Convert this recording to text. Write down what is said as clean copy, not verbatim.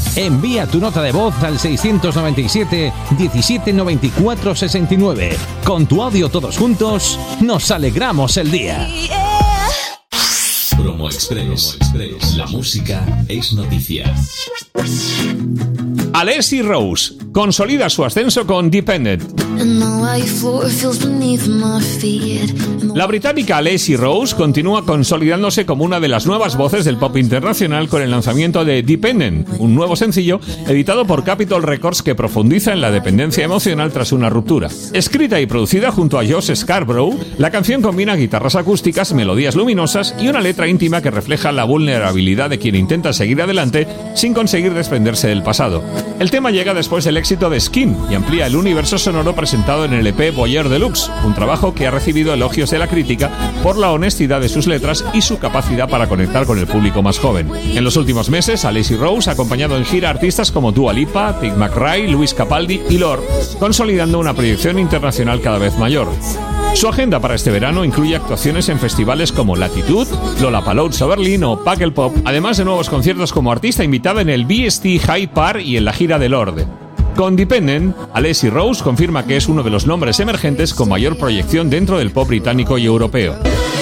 Envía tu nota de voz al 697 17 94 69. Con tu audio todos juntos, nos alegramos el día. Promo Express. La música es noticia. Alessi Rose consolida su ascenso con Dependent. La británica Alessi Rose continúa consolidándose como una de las nuevas voces del pop internacional con el lanzamiento de Dependent, un nuevo sencillo editado por Capitol Records que profundiza en la dependencia emocional tras una ruptura. Escrita y producida junto a Josh Scarborough, la canción combina guitarras acústicas, melodías luminosas y una letra íntima que refleja la vulnerabilidad de quien intenta seguir adelante sin conseguir desprenderse del pasado. El tema llega después del éxito de Skin y amplía el universo sonoro presentado en el EP Voyeur Deluxe, un trabajo que ha recibido elogios de la crítica por la honestidad de sus letras y su capacidad para conectar con el público más joven. En los últimos meses, Alessi Rose ha acompañado en gira a artistas como Dua Lipa, Tig McRae, Luis Capaldi y Lorde, consolidando una proyección internacional cada vez mayor. Su agenda para este verano incluye actuaciones en festivales como Latitude, Lollapalooza Berlín o Pukkelpop, además de nuevos conciertos como artista invitada en el BST Hyde Park y en la gira de Lorde. Con Dependent, Alessi Rose confirma que es uno de los nombres emergentes con mayor proyección dentro del pop británico y europeo.